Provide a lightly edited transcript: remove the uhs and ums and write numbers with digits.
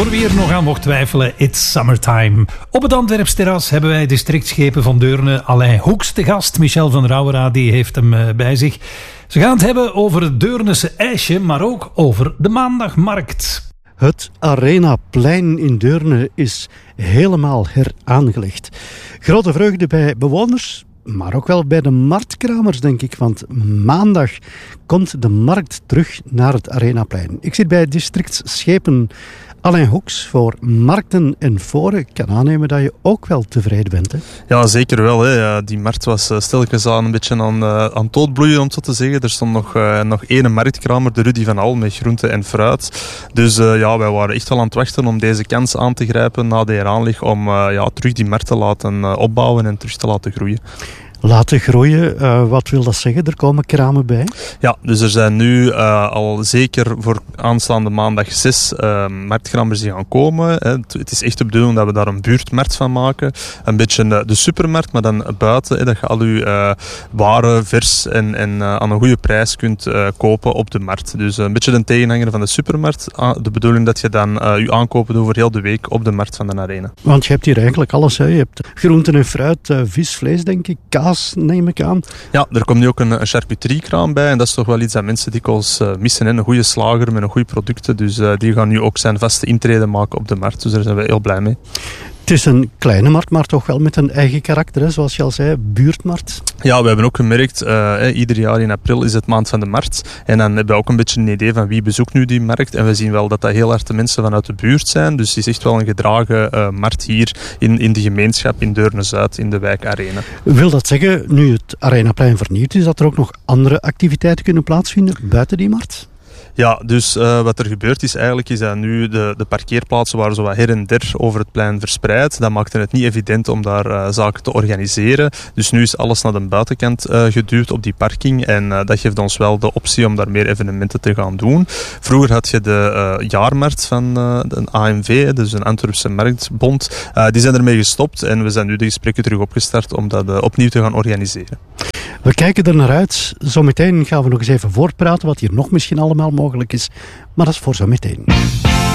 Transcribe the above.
Voor wie er nog aan mocht twijfelen, it's summertime. Op het Antwerpsterras hebben wij districtschepen van Deurne Alain Hoeks te gast. Michel van Rouwera die heeft hem bij zich. Ze gaan het hebben over het Deurnese ijsje, maar ook over de maandagmarkt. Het Arenaplein in Deurne is helemaal heraangelegd. Grote vreugde bij bewoners, maar ook wel bij de marktkramers, denk ik. Want maandag komt de markt terug naar het Arenaplein. Ik zit bij districtsschepen Alain Hoeks voor markten en foren. Ik kan aannemen dat je ook wel tevreden bent, hè? Ja, zeker wel. Hè. Ja, die markt was stilletjes aan een beetje aan het doodbloeien, om zo te zeggen. Er stond nog één marktkramer, de Rudy van Al, met groente en fruit. Dus wij waren echt wel aan het wachten om deze kans aan te grijpen na de heraanleg om terug die markt te laten opbouwen en terug te laten groeien. Laten groeien, wat wil dat zeggen? Er komen kramen bij? Ja, dus er zijn nu al zeker voor aanstaande maandag 6 marktkramers die gaan komen. Het is echt de bedoeling dat we daar een buurtmarkt van maken. Een beetje de supermarkt, maar dan buiten. Dat je al uw waren vers en aan een goede prijs kunt kopen op de markt. Dus een beetje de tegenhanger van de supermarkt. De bedoeling dat je dan je aankopen doet voor heel de week op de markt van de Arena. Want je hebt hier eigenlijk alles. Hè? Je hebt groenten en fruit, vis, vlees, denk ik, kaas, neem ik aan. Ja, er komt nu ook een charcuteriekraam bij. En dat is toch wel iets dat mensen dikwijls missen. Hè? Een goede slager met een goede producten. Dus die gaan nu ook zijn vaste intrede maken op de markt. Dus daar zijn we heel blij mee. Het is een kleine markt, maar toch wel met een eigen karakter, hè? Zoals je al zei, buurtmarkt. Ja, we hebben ook gemerkt, ieder jaar in april is het maand van de markt. En dan hebben we ook een beetje een idee van wie bezoekt nu die markt. En we zien wel dat heel hard de mensen vanuit de buurt zijn. Dus het is echt wel een gedragen markt hier in de gemeenschap in Deurne-Zuid, in de wijk Arena. Wil dat zeggen, nu het Arenaplein vernieuwd is, dat er ook nog andere activiteiten kunnen plaatsvinden buiten die markt? Ja, dus wat er gebeurd is eigenlijk, is dat nu de parkeerplaatsen waren zo wat her en der over het plein verspreid. Dat maakte het niet evident om daar zaken te organiseren. Dus nu is alles naar de buitenkant geduwd op die parking. En dat geeft ons wel de optie om daar meer evenementen te gaan doen. Vroeger had je de jaarmarkt van de AMV, dus een Antwerpse Marktbond. Die zijn ermee gestopt en we zijn nu de gesprekken terug opgestart om dat opnieuw te gaan organiseren. We kijken er naar uit. Zometeen gaan we nog eens even voortpraten wat hier nog misschien allemaal mogelijk is. Maar dat is voor zometeen.